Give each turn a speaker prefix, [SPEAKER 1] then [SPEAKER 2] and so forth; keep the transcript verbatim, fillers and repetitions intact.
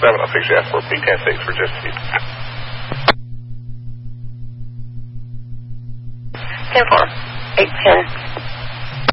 [SPEAKER 1] seven, I'll fix you out for P ten six for just a few.
[SPEAKER 2] ten four, eight ten.